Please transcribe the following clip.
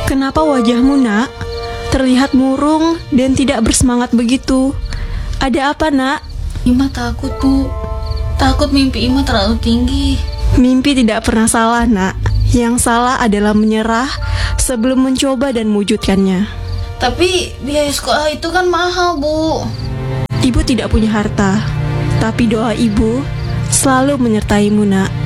Kenapa wajahmu, Nak? Terlihat murung dan tidak bersemangat begitu. Ada apa, Nak? Ima takut, Bu. Takut mimpi Ima terlalu tinggi. Mimpi tidak pernah salah, Nak. Yang salah adalah menyerah sebelum mencoba dan mewujudkannya. Tapi biaya sekolah itu kan mahal, Bu. Ibu tidak punya harta, tapi doa ibu selalu menyertaimu, Nak.